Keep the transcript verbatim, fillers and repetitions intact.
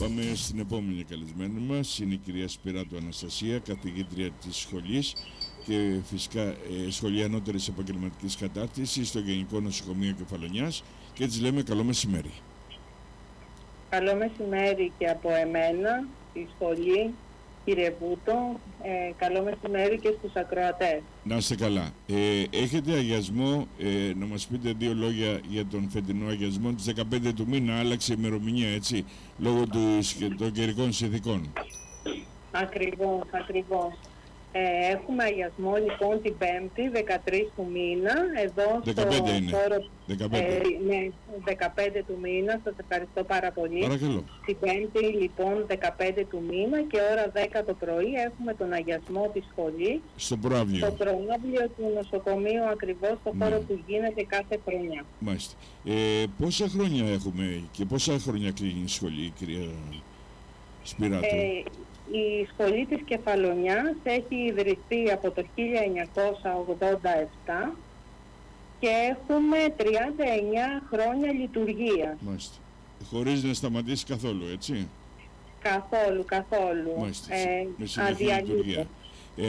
Πάμε στην επόμενη καλεσμένη μας. Είναι η κυρία Σπυράτου Αναστασία, καθηγήτρια της σχολής και φυσικά ε, σχολή ανώτερης επαγγελματικής κατάρτισης στο Γενικό Νοσοκομείο Κεφαλονιάς, και της λέμε καλό μεσημέρι. Καλό μεσημέρι και από εμένα, στη σχολή, κύριε Βούτο. Ε, καλό μεσημέρι και στους ακροατές. Να είστε καλά. Ε, έχετε αγιασμό, ε, να μας πείτε δύο λόγια για τον φετινό αγιασμό. Τις δεκαπέντε του μήνα άλλαξε η ημερομηνία, έτσι, λόγω του, των καιρικών συνθηκών. Ακριβώς, ακριβώς. Ε, έχουμε αγιασμό λοιπόν την Πέμπτη, δεκατρείς του μήνα, εδώ δεκαπέντε στο είναι. χώρο... δεκαπέντε. Ε, ναι, δεκαπέντε του μήνα, σας ευχαριστώ πάρα πολύ. Παρακαλώ. Την Πέμπτη λοιπόν δεκαπέντε του μήνα και ώρα δέκα το πρωί έχουμε τον αγιασμό της σχολής. Στο προαύλιο. Στο προαύλιο του νοσοκομείου, ακριβώς στο Ναι. χώρο που γίνεται κάθε χρονιά. Μάλιστα. Ε, πόσα χρόνια έχουμε και πόσα χρόνια κλείνει η σχολή, κυρία Σπυράτου? Ε, η σχολή της Κεφαλονιάς έχει ιδρυθεί από το χίλια εννιακόσια ογδόντα επτά και έχουμε τριάντα εννέα χρόνια λειτουργίας. Μάλιστα. Χωρίς να σταματήσει καθόλου, έτσι? Καθόλου, καθόλου. Μάλιστα. Ε, Με συνεχή αδιαλείπτως. λειτουργία.